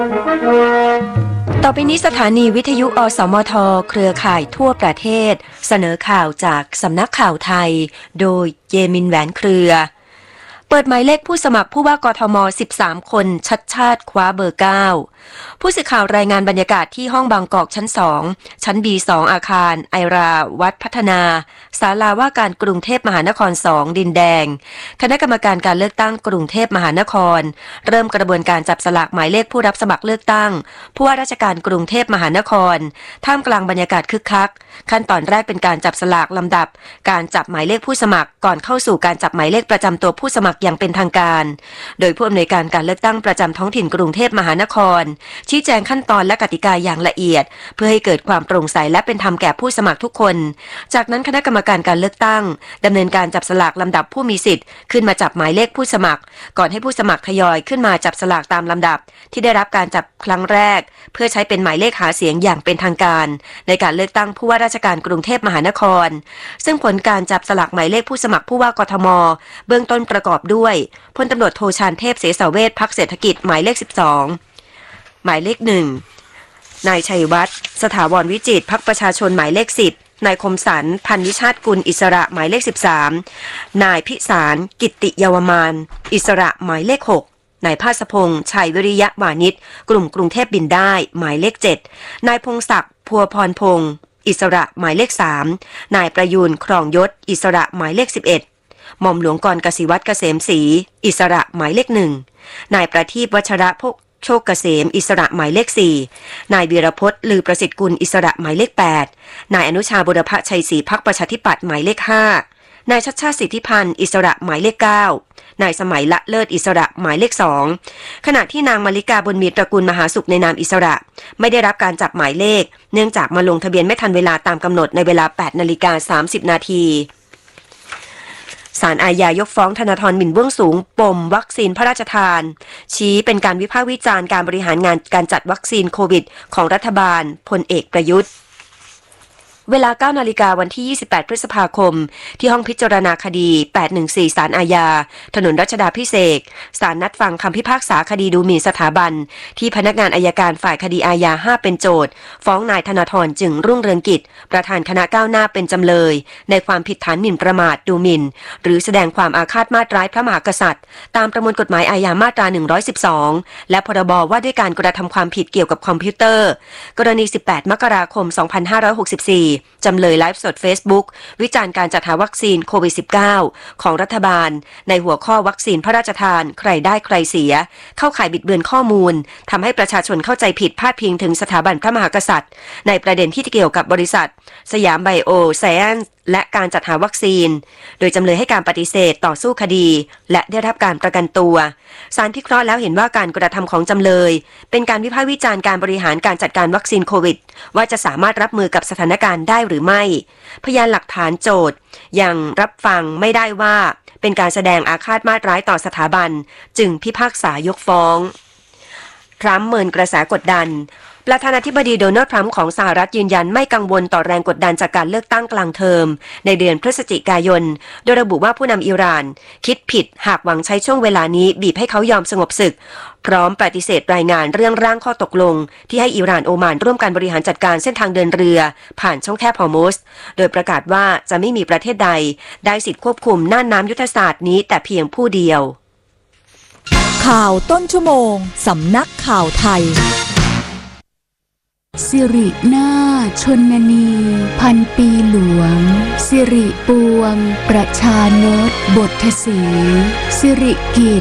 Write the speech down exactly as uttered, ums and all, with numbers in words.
ต่อไปนี้สถานีวิทยุอสมทเครือข่ายทั่วประเทศเสนอข่าวจากสำนักข่าวไทยโดยเยมินแหวนเครือเปิดหมายเลขผู้สมัครผู้ว่ากทมสิบสามคนชัดชาติคว้าเบอร์เก้าผู้สื่อข่าวรายงานบรรยากาศที่ห้องบางกอกชั้นสองชั้น บี สอง อาคารไอราวัดพัฒนาศาลาว่าการกรุงเทพมหานครสองดินแดงคณะกรรมการการเลือกตั้งกรุงเทพมหานครเริ่มกระบวนการจับสลากหมายเลขผู้รับสมัครเลือกตั้งผู้ว่าราชการกรุงเทพมหานครท่ามกลางบรรยากาศคึกคักขั้นตอนแรกเป็นการจับสลากลำดับการจับหมายเลขผู้สมัครก่อนเข้าสู่การจับหมายเลขประจำตัวผู้สมัครอย่างเป็นทางการโดยผู้อำนวยการการเลือกตั้งประจำท้องถิ่นกรุงเทพมหานครชี้แจงขั้นตอนและกติกาอย่างละเอียดเพื่อให้เกิดความโปร่งใสและเป็นธรรมแก่ผู้สมัครทุกคนจากนั้นคณะกรรมการการเลือกตั้งดำเนินการจับสลากลำดับผู้มีสิทธิ์ขึ้นมาจับหมายเลขผู้สมัครก่อนให้ผู้สมัครทยอยขึ้นมาจับสลากตามลำดับที่ได้รับการจับครั้งแรกเพื่อใช้เป็นหมายเลขหาเสียงอย่างเป็นทางการในการเลือกตั้งผู้ว่าราชการกรุงเทพมหานครซึ่งผลการจับสลากหมายเลขผู้สมัครผู้ว่ากทมเบื้องต้นประกอบด้วยพลตำรวจโทชาญเทพเสสเวชพรรคเศรษฐกิจหมายเลขสิบสองหมายเลขหนึ่งนายชัยวัฒน์สถาวรวิจิตรพรรคประชาชนหมายเลขสิบนายคมสันพันวิชาติกุลอิสระหมายเลขสิบสามนายพิสารกิตติเยาวมานอิสระหมายเลขหกนายภาสพงษ์ชัยวิริยะวานิชกลุ่มกรุงเทพบินได้หมายเลขเจ็ดนายพงศักดิ์พัวพรพงษ์อิสระหมายเลขสามนายประยูนครองยศอิสระหมายเลขสิบเอ็ดหม่อมหลวงกรกสิวัตรเกษมศรีอิสระหมายเลขหนึ่งนายประทีปวัชระพกโชคเกษมอิสระหมายเลขสี่นายวีรพจน์ลือประสิทธิ์กุลอิสระหมายเลขแปดนายอนุชาบุรพชัยศรีพรรคประชาธิปัตย์หมายเลขห้านายชัชชาติสิทธิพันธ์อิสระหมายเลขเก้านายสมัยละเลิศอิสระหมายเลขสองขณะที่นางมาริกาบุญมีตระกูลมหาสุขในนามอิสระไม่ได้รับการจับหมายเลขเนื่องจากมาลงทะเบียนไม่ทันเวลาตามกำหนดในเวลา แปดนาฬิกาสามสิบนาทีศาลอาญายกฟ้องธนาธรหมิ่นเบื้องสูงปมวัคซีนพระราชทานชี้เป็นการวิพากษ์วิจารณ์การบริหารงานการจัดวัคซีนโควิดของรัฐบาลพลเอกประยุทธ์เวลา เก้านาฬิกาวันที่ยี่สิบแปดพฤษภาคมที่ห้องพิจารณาคดีแปดหนึ่งสี่ศาลอาญาถนนรัชดาภิเษกศาลนัดฟังคำพิพากษาคดีดูหมิ่นสถาบันที่พนักงานอัยการฝ่ายคดีอาญาห้าเป็นโจทก์ฟ้องนายธนาธรจึงรุ่งเรืองกิจประธานคณะก้าวหน้าเป็นจำเลยในความผิดฐานหมิ่นประมาทดูหมิ่นหรือแสดงความอาฆาตมาตร้ายพระมหากษัตริย์ตามประมวลกฎหมายอาญามาตราหนึ่งร้อยสิบสองและพรบว่าด้วยการกระทำความผิดเกี่ยวกับคอมพิวเตอร์กรณีสิบแปดมกราคมสองพันห้าร้อยหกสิบสี่จำเลยไลฟ์สด Facebook วิจารณ์การจัดหาวัคซีนโควิด สิบเก้า ของรัฐบาลในหัวข้อวัคซีนพระราชทานใครได้ใครเสียเข้าข่ายบิดเบือนข้อมูลทำให้ประชาชนเข้าใจผิดพาดพิงถึงสถาบันพระมหากษัตริย์ในประเด็นที่เกี่ยวกับบริษัทสยามไบโอไซแอนซ์และการจัดหาวัคซีนโดยจำเลยให้การปฏิเสธต่อสู้คดีและได้รับการประกันตัวศาลพิเคราะห์แล้วเห็นว่าการกระทำของจำเลยเป็นการวิพากษ์วิจารณ์การบริหารการจัดการวัคซีนโควิดว่าจะสามารถรับมือกับสถานการณ์ได้หรือไม่พยานหลักฐานโจทก์ยังรับฟังไม่ได้ว่าเป็นการแสดงอาฆาตมาตร้ายต่อสถาบันจึงพิพากษายกฟ้องทรัมป์เมินกระแสกดดันประธานาธิบดีโดนัลด์ทรัมป์ของสหรัฐยืนยันไม่กังวลต่อแรงกดดันจากการเลือกตั้งกลางเทอมในเดือนพฤศจิกายนโดยระบุว่าผู้นำอิหร่านคิดผิดหากหวังใช้ช่วงเวลานี้บีบให้เขายอมสงบศึกพร้อมปฏิเสธรายงานเรื่องร่างข้อตกลงที่ให้อิหร่านโอมานร่วมกันบริหารจัดการเส้นทางเดินเรือผ่านช่องแคบฮอร์มุซโดยประกาศว่าจะไม่มีประเทศใดได้สิทธิควบคุมน่านน้ำยุทธศาสตร์นี้แต่เพียงผู้เดียวข่าวต้นชั่วโมงสำนักข่าวไทยสิรินาถชนนีพันปีหลวงสิริปวงประชานตบทศรีสิริกิจ